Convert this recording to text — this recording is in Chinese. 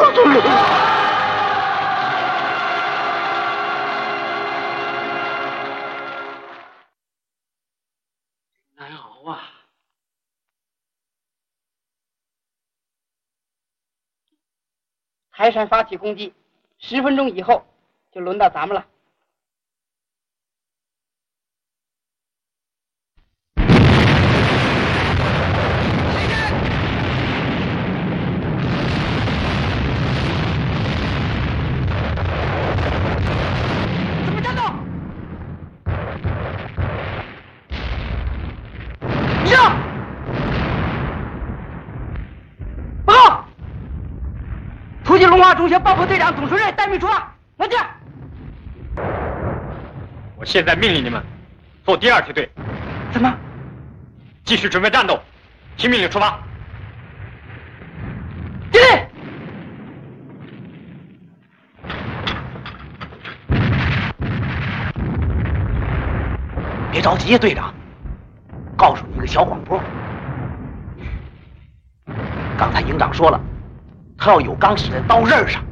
难熬啊！台山发起攻击，10分钟以后就轮到咱们了。龙华中学爆破队长董书瑞待命出发，来见。 我现在命令你们做第2梯队。 怎么？ 继续准备战斗，听命令出发。 敬礼。 别着急呀，队长，告诉你一个小广播。刚才营长说了。他要有钢死在刀刃上，